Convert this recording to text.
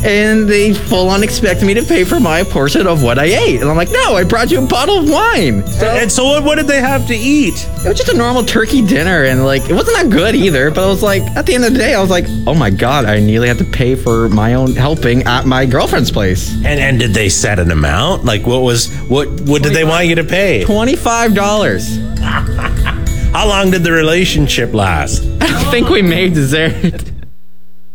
and they full on expect me to pay for my portion of what I ate. And I'm like, no, I brought you a bottle of wine. So what did they have to eat? It was just a normal turkey dinner, and like it wasn't that good either. But I was like, at the end of the day, I was like, oh my god, I nearly had to pay for my own helping at my girlfriend's place. And did they set an amount? Like what did they want you to pay? $25. How long did the relationship last? I don't think we made dessert.